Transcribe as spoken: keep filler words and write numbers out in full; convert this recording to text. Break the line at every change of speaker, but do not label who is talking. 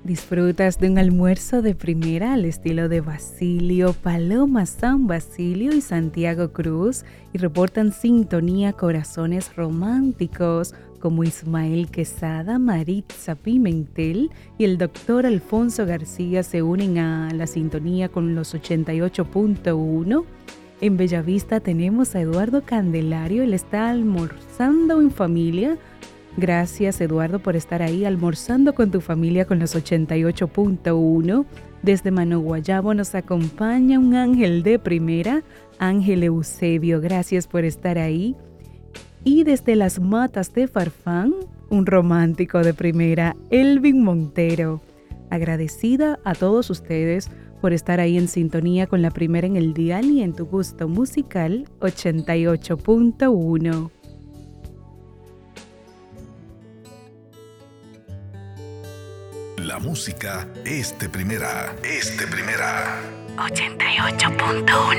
Disfrutas de un almuerzo de primera al estilo de Basilio, Paloma San Basilio y Santiago Cruz y reportan sintonía corazones románticos como Ismael Quesada, Maritza Pimentel y el doctor Alfonso García se unen a la sintonía con los ochenta y ocho punto uno. En Bellavista tenemos a Eduardo Candelario, él está almorzando en familia. Gracias, Eduardo, por estar ahí almorzando con tu familia con los ochenta y ocho punto uno. Desde Mano Guayabo nos acompaña un ángel de primera, Ángel Eusebio. Gracias por estar ahí. Y desde Las Matas de Farfán, un romántico de primera, Elvin Montero. Agradecida a todos ustedes por estar ahí en sintonía con la primera en el dial y en tu gusto musical ochenta y ocho punto uno.
La música es de primera, es de primera.
ochenta y ocho punto uno.